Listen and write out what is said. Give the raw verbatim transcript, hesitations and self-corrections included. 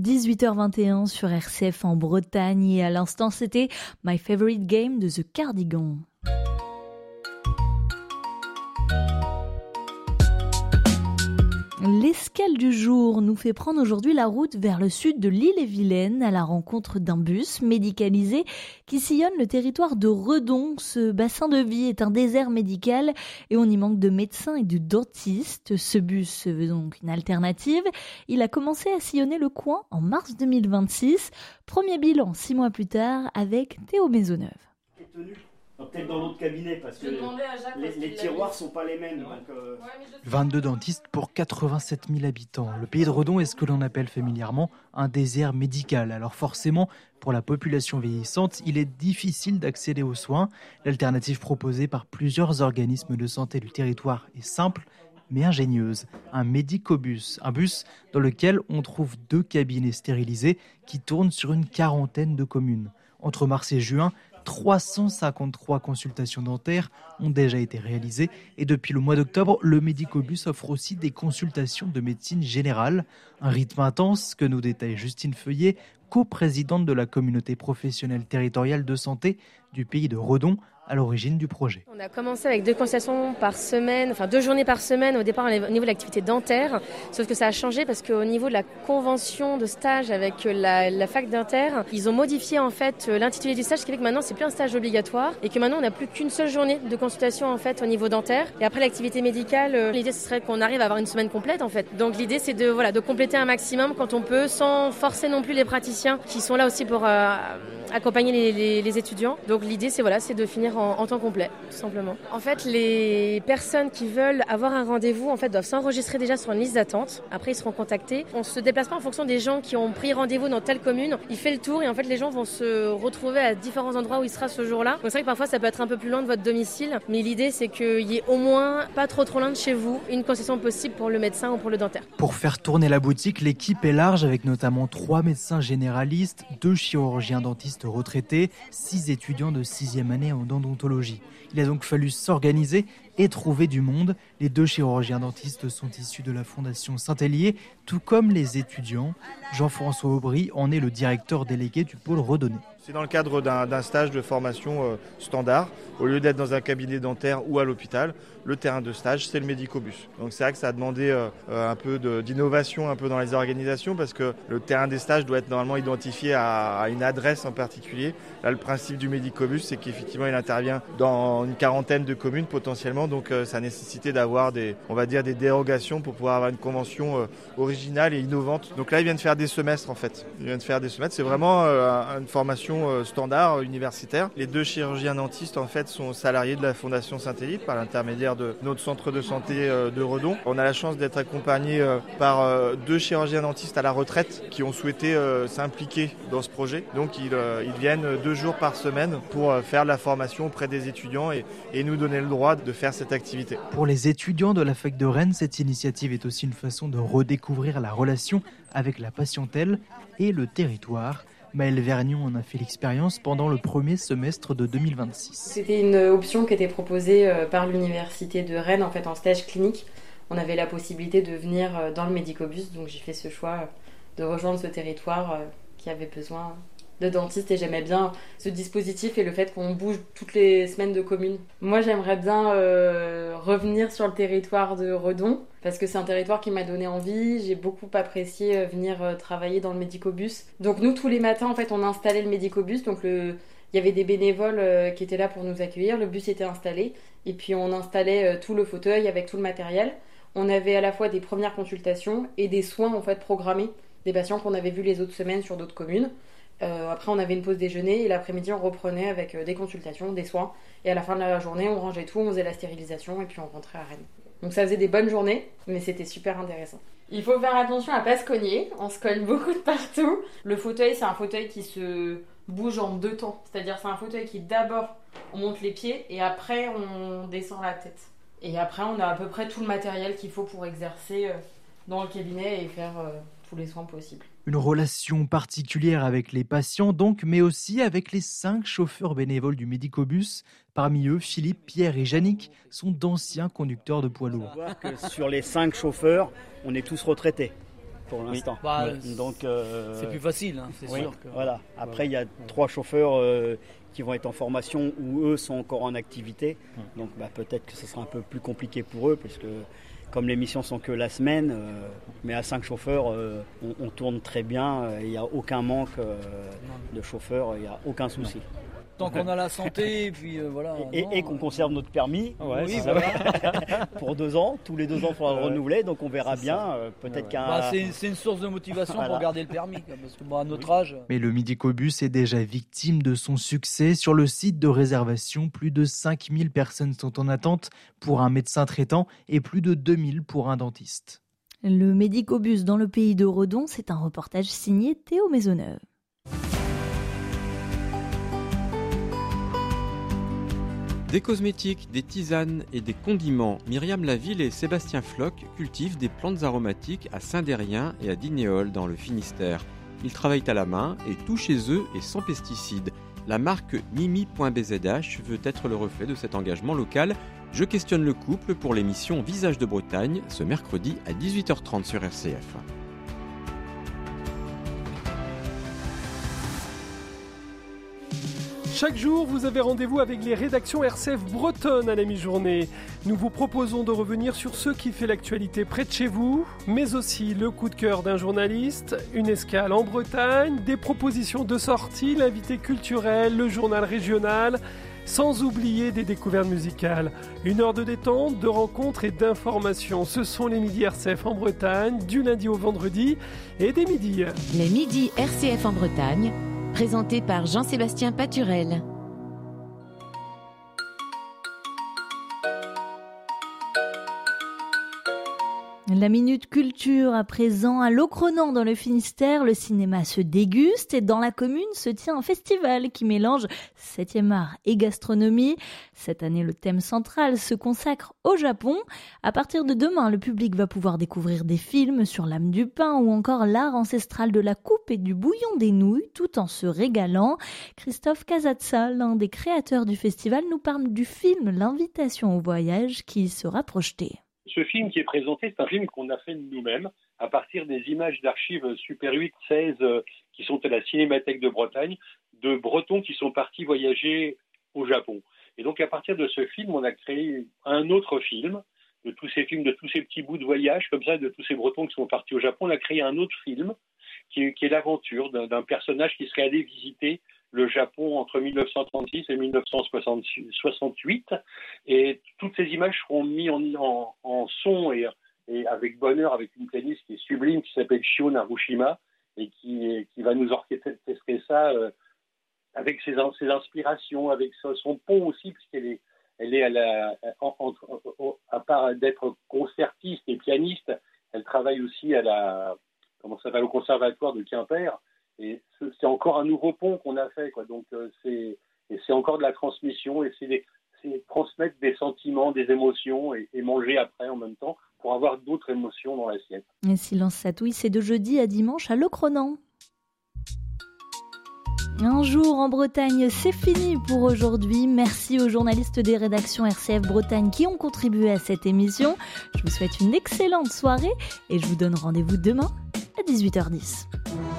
dix-huit heures vingt et un sur R C F en Bretagne et à l'instant c'était My Favorite Game de The Cardigans. L'escale du jour nous fait prendre aujourd'hui la route vers le sud de l'Île-et-Vilaine à la rencontre d'un bus médicalisé qui sillonne le territoire de Redon. Ce bassin de vie est un désert médical et on y manque de médecins et de dentistes. Ce bus se veut donc une alternative. Il a commencé à sillonner le coin en mars deux mille vingt-six. Premier bilan six mois plus tard avec Théo Maisonneuve. Peut-être dans l'autre cabinet parce que les, les tiroirs ne sont pas les mêmes. Donc euh... vingt-deux dentistes pour quatre-vingt-sept mille habitants. Le pays de Redon est ce que l'on appelle familièrement un désert médical. Alors forcément, pour la population vieillissante, il est difficile d'accéder aux soins. L'alternative proposée par plusieurs organismes de santé du territoire est simple mais ingénieuse. Un médicobus, un bus dans lequel on trouve deux cabinets stérilisés qui tournent sur une quarantaine de communes. Entre mars et juin, trois cent cinquante-trois consultations dentaires ont déjà été réalisées et depuis le mois d'octobre, le Médicobus offre aussi des consultations de médecine générale. Un rythme intense que nous détaille Justine Feuillet, coprésidente de la communauté professionnelle territoriale de santé du pays de Redon, à l'origine du projet. On a commencé avec deux consultations par semaine, enfin deux journées par semaine au départ au niveau de l'activité dentaire, sauf que ça a changé parce qu'au niveau de la convention de stage avec la, la fac d'Inter, ils ont modifié en fait l'intitulé du stage, ce qui fait que maintenant c'est plus un stage obligatoire et que maintenant on n'a plus qu'une seule journée de consultation en fait au niveau dentaire. Et après l'activité médicale, l'idée ce serait qu'on arrive à avoir une semaine complète en fait. Donc l'idée c'est de voilà de compléter un maximum quand on peut, sans forcer non plus les praticiens qui sont là aussi pour euh, accompagner les, les, les étudiants. Donc l'idée c'est voilà c'est de finir En, en temps complet, tout simplement. En fait, les personnes qui veulent avoir un rendez-vous en fait, doivent s'enregistrer déjà sur une liste d'attente. Après, ils seront contactés. On ne se déplace pas en fonction des gens qui ont pris rendez-vous dans telle commune. Il fait le tour et en fait, les gens vont se retrouver à différents endroits où il sera ce jour-là. Donc c'est vrai que parfois, ça peut être un peu plus loin de votre domicile. Mais l'idée, c'est qu'il y ait au moins, pas trop trop loin de chez vous, une concession possible pour le médecin ou pour le dentaire. Pour faire tourner la boutique, l'équipe est large avec notamment trois médecins généralistes, deux chirurgiens dentistes retraités, six étudiants de sixième année en odontologie. Il a donc fallu s'organiser et trouver du monde. Les deux chirurgiens dentistes sont issus de la Fondation Saint-Hélier, tout comme les étudiants. Jean-François Aubry en est le directeur délégué du pôle redonnais. C'est dans le cadre d'un, d'un stage de formation euh, standard. Au lieu d'être dans un cabinet dentaire ou à l'hôpital, le terrain de stage, c'est le Médicobus. Donc c'est vrai que ça a demandé euh, un peu de, d'innovation un peu dans les organisations parce que le terrain des stages doit être normalement identifié à, à une adresse en particulier. Là, le principe du Médicobus, c'est qu'effectivement, il intervient dans une quarantaine de communes potentiellement. Donc euh, ça a nécessité d'avoir des, on va dire, des dérogations pour pouvoir avoir une convention euh, originale et innovante. Donc là, il vient de faire des semestres en fait. Il vient de faire des semestres. C'est vraiment euh, une formation standard universitaire. Les deux chirurgiens dentistes en fait sont salariés de la Fondation Saint-Hélier par l'intermédiaire de notre centre de santé de Redon. On a la chance d'être accompagné par deux chirurgiens dentistes à la retraite qui ont souhaité s'impliquer dans ce projet. Donc ils, ils viennent deux jours par semaine pour faire de la formation auprès des étudiants et, et nous donner le droit de faire cette activité. Pour les étudiants de la fac de Rennes, cette initiative est aussi une façon de redécouvrir la relation avec la patientèle et le territoire. Maëlle Vergnon en a fait l'expérience pendant le premier semestre de deux mille vingt-six. C'était une option qui était proposée par l'université de Rennes en fait en stage clinique. On avait la possibilité de venir dans le Médicobus, donc j'ai fait ce choix de rejoindre ce territoire qui avait besoin de dentistes et j'aimais bien ce dispositif et le fait qu'on bouge toutes les semaines de commune. Moi j'aimerais bien euh, revenir sur le territoire de Redon parce que c'est un territoire qui m'a donné envie, j'ai beaucoup apprécié euh, venir euh, travailler dans le Médicobus. Donc nous tous les matins en fait on installait le Médicobus, donc le... il y avait des bénévoles euh, qui étaient là pour nous accueillir, le bus était installé et puis on installait euh, tout le fauteuil avec tout le matériel. On avait à la fois des premières consultations et des soins en fait programmés, des patients qu'on avait vus les autres semaines sur d'autres communes. Euh, après on avait une pause déjeuner et l'après-midi on reprenait avec euh, des consultations, des soins et à la fin de la journée on rangeait tout, on faisait la stérilisation et puis on rentrait à Rennes. Donc ça faisait des bonnes journées mais c'était super intéressant. Il faut faire attention à pas se cogner, on se cogne beaucoup de partout. Le fauteuil c'est un fauteuil qui se bouge en deux temps, c'est-à-dire c'est un fauteuil qui d'abord on monte les pieds et après on descend la tête. Et après on a à peu près tout le matériel qu'il faut pour exercer euh, dans le cabinet et faire euh, tous les soins possibles. Une relation particulière avec les patients donc, mais aussi avec les cinq chauffeurs bénévoles du Médicobus. Parmi eux, Philippe, Pierre et Yannick sont d'anciens conducteurs de poids lourds. Sur les cinq chauffeurs, on est tous retraités. pour l'instant. Oui. Bah, Donc, euh, c'est plus facile, hein, c'est oui, sûr. Que... Voilà. Après, il y a trois chauffeurs euh, qui vont être en formation où eux sont encore en activité. Donc bah, peut-être que ce sera un peu plus compliqué pour eux, puisque comme les missions sont que la semaine, euh, mais à cinq chauffeurs, euh, on, on tourne très bien. Il n'y a aucun manque euh, de chauffeurs, il n'y a aucun souci. Non. Tant qu'on a la santé, et puis euh, voilà. Et, non, et qu'on conserve notre permis, ouais, oui, voilà. pour deux ans. Tous les deux ans, il faudra le renouveler, donc on verra c'est bien. Euh, peut-être ouais. qu'un. Bah, c'est, c'est une source de motivation voilà. pour garder le permis, parce que bon, à notre oui. âge. Mais le Midicobus est déjà victime de son succès. Sur le site de réservation, plus de cinq mille personnes sont en attente pour un médecin traitant et plus de deux mille pour un dentiste. Le Midicobus dans le pays de Redon, c'est un reportage signé Théo Maisonneuve. Des cosmétiques, des tisanes et des condiments, Myriam Laville et Sébastien Floch cultivent des plantes aromatiques à Saint-Dérien et à Dinéol dans le Finistère. Ils travaillent à la main et tout chez eux est sans pesticides. La marque Mimi point B Z H veut être le reflet de cet engagement local. Je questionne le couple pour l'émission Visage de Bretagne ce mercredi à dix-huit heures trente sur R C F. Chaque jour, vous avez rendez-vous avec les rédactions R C F bretonnes à la mi-journée. Nous vous proposons de revenir sur ce qui fait l'actualité près de chez vous, mais aussi le coup de cœur d'un journaliste, une escale en Bretagne, des propositions de sortie, l'invité culturel, le journal régional, sans oublier des découvertes musicales. Une heure de détente, de rencontres et d'informations. Ce sont les midis R C F en Bretagne, du lundi au vendredi et des midis. Les midis R C F en Bretagne, présenté par Jean-Sébastien Paturel. La Minute Culture à présent à Locronan dans le Finistère, le cinéma se déguste et dans la commune se tient un festival qui mélange septième art et gastronomie. Cette année, le thème central se consacre au Japon. À partir de demain, le public va pouvoir découvrir des films sur l'âme du pain ou encore l'art ancestral de la coupe et du bouillon des nouilles tout en se régalant. Christophe Casazza, l'un des créateurs du festival, nous parle du film L'invitation au voyage qui sera projeté. Ce film qui est présenté, c'est un film qu'on a fait nous-mêmes à partir des images d'archives Super huit seize euh, qui sont à la Cinémathèque de Bretagne, de Bretons qui sont partis voyager au Japon. Et donc à partir de ce film, on a créé un autre film, de tous ces films, de tous ces petits bouts de voyage, comme ça, de tous ces Bretons qui sont partis au Japon, on a créé un autre film qui est, qui est l'aventure d'un, d'un personnage qui serait allé visiter le Japon entre dix-neuf cent trente-six et dix-neuf cent soixante-huit. Et toutes ces images seront mises en, en, en son et, et avec bonheur, avec une pianiste qui est sublime, qui s'appelle Shio Narushima, et qui, qui va nous orchestrer ça euh, avec ses, ses inspirations, avec son pont aussi, puisqu'elle est, elle est à, la, en, en, à part d'être concertiste et pianiste, elle travaille aussi à la, comment ça s'appelle, au conservatoire de Quimper. Et c'est encore un nouveau pont qu'on a fait, quoi. Donc euh, c'est, et c'est encore de la transmission et c'est, des, c'est transmettre des sentiments, des émotions et, et manger après en même temps pour avoir d'autres émotions dans l'assiette. Et Silence Satouille, c'est de jeudi à dimanche à Locronan. Un jour en Bretagne, c'est fini pour aujourd'hui. Merci aux journalistes des rédactions R C F Bretagne qui ont contribué à cette émission. Je vous souhaite une excellente soirée et je vous donne rendez-vous demain à dix-huit heures dix.